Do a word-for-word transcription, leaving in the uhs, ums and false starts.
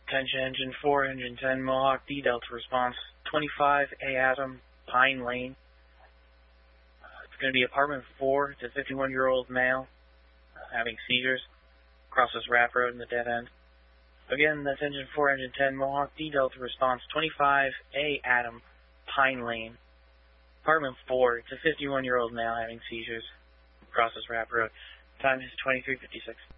Attention Engine four, Engine ten, Mohawk D Delta response twenty-five A Adam, Pine Lane. Uh, it's going to be apartment four. It's a fifty-one-year-old male uh, having seizures. Crosses Rap Road in the dead end. Again, that's Engine four, Engine ten, Mohawk D Delta response twenty-five A Adam, Pine Lane. Apartment four. It's a fifty-one-year-old male having seizures. Crosses Rap Road. Time is twenty-three fifty-six.